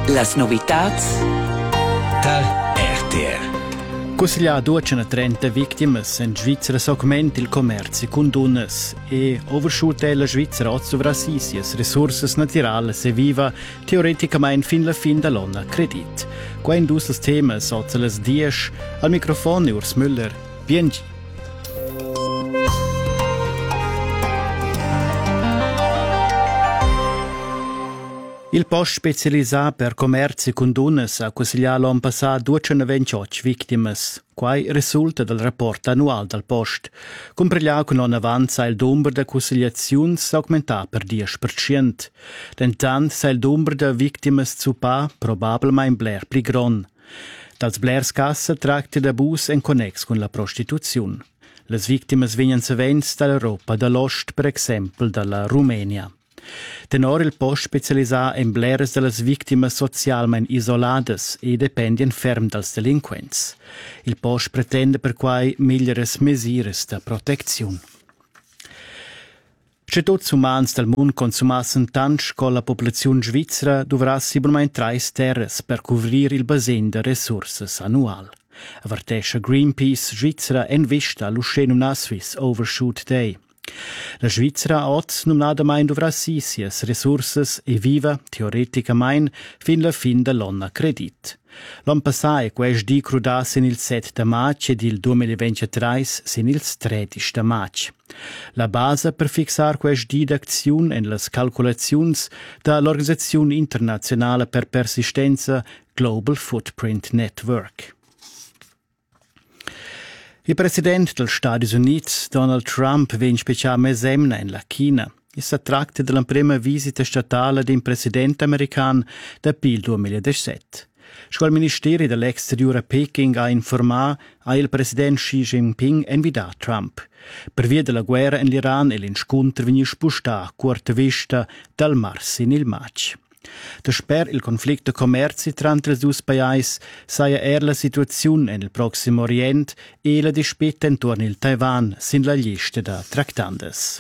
Las novitats tal RTR. Consiglià 230 victimes in Svizzera s'augmenta il commercio con donnes e overschulte la Svizzera dovrà sisies risorse naturali se viva teoreticamente fin la fin dell'anno credit. Qua in due temi sotto le 10 al microfono Urs Müller. Biengi. Il post specializzato per commerci con donnes ha consigliato l'anno passato 228 vittimes. Quai risulta dal rapporto annuale del post. Compregliato con l'anno avanza il numero di conciliazioni aumenta per 10%. Intanto sa il numero di vittimes zu pa probabilmente bler più grande. Dals blers cassa tratta di abus in connex con la prostituzione. Le vittimes vengono sovente dall'Europa, dall'Ost, per esempio dalla Rumenia. Tenor il post specializzato in bleres delle vittime socialmente isolate e dipendenti ferm dals delinquents. Il post pretende per quai migliores misures di protezione. Se tutti umans del mondo consumassero tanto con la popolazione svizzera, dovrà sicuramente 3 terres per coprire il basin di risorse annuali. Avvertisce Greenpeace Svizzera in vista all'usceno Swiss Overshoot Day. La Svizzera ha nominadamente dovrà sisies risorse e viva, teoreticamente, fin la fin dell'anno credit. L'anno passato questi di crudasse il 7 maggio ed il 2023 sin il 13 maggio. La base per fissare questi di d'azione in le calcolazioni dall'Organizzazione Internazionale per Persistenza Global Footprint Network. Il presidente degli Stati Uniti, Donald Trump, viene specialmente in la Cina. Si tratta della prima visita statale di un presidente americano dal 2017. Il Ministero dell'Exteriore a Peking ha informato il presidente Xi Jinping invitato Trump. Per via della guerra in Iran e l'incontro viene spostato a corta vista dal marzo in il maggio. Desper il conflitto commerci tra i due paesi saia la situazione nel Prossimo Oriente e la disputa intorno al Taiwan sin la lista da trattandes.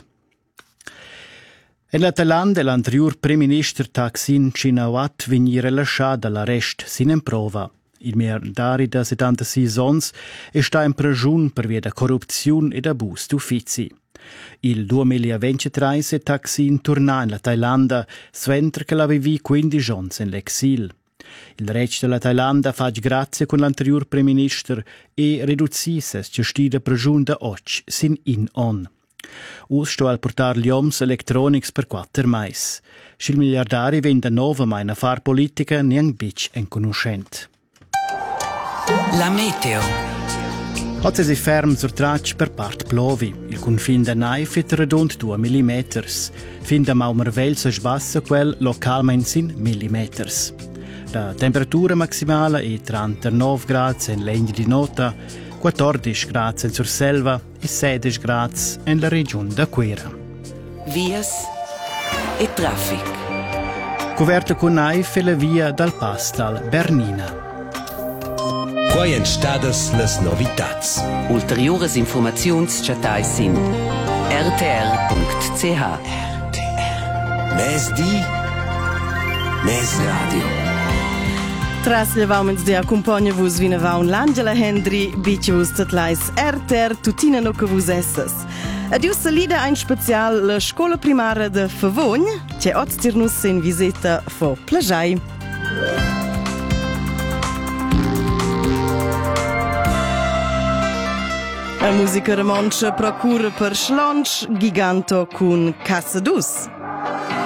In la Thailandia l'anterior Prime Minister Thaksin Shinawatra venne rilasciato dall'arresto sin in prova. Il miliardario da 76 anni sta in prigione per via di corruzione ed abuso d'uffici. Il 2023 è Thaksin tornato in Thailandia, mentre che l'avevi 15 anni in l'exil. Il resto della Thailandia fa grazie con l'anterior Prime Minister e riducisse gestita prigione da 8 sin in on. Us sto al portare gli oms electronics per 4 mais. Il miliardario viene da nuovo mai in affar politica neanche bic in conoscente. La meteo. Oggi si ferma sul traccio per parte plovi. Il confine da Naif è redondo 2 mm. Fin da Maumervel si sbassa quel localmente in millimeters. La temperatura maximale è 39 gradi in legno di nota, 14 gradi in Surselva e 16 gradi nella regione d'Aquera. Vias e traffic. Coperta con Naif è la via dal Pastal Bernina. Quai en stadas las novitats. Ulteriores informazions chatai sin rtr.ch. Mes di, mes radio. Tras levaments de accompagna vos vinavaun l'Angela Hendry, bici vos tatlais RTR tutina no che vos esses. Adiu salida ein special la scola primaria de Favogn, che oz tirnus in visita fo Plajai. La musica romancia procura per Schlonch, giganto con Casa Dus.